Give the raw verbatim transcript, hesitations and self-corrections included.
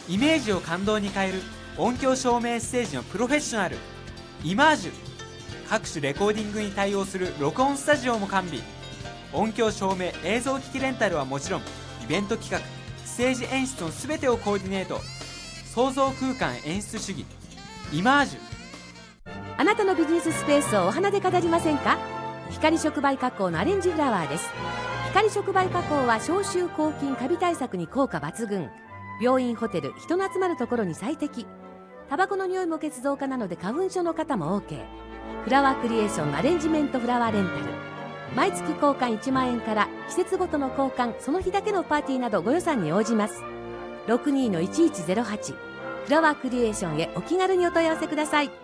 イメージを感動に変える音響照明ステージのプロフェッショナルイマージュ。各種レコーディングに対応する録音スタジオも完備。音響照明映像機器レンタルはもちろん、イベント企画ステージ演出の全てをコーディネート。創造空間演出主義イマージュ。 あなたのビジネススペースをお花で飾りませんか？光触媒加工のアレンジフラワーです。光触媒加工は消臭抗菌カビ対策に効果抜群。病院、ホテル、人の集まるところに最適。タバコの匂いも欠増化なので花粉症の方も OK。 フラワークリエーションのアレンジメントフラワーレンタル。毎月交換いちまんえんから季節ごとの交換、その日だけのパーティーなどご予算に応じます。ろくにーのいちいちゼロはち フラワークリエーションへお気軽にお問い合わせください。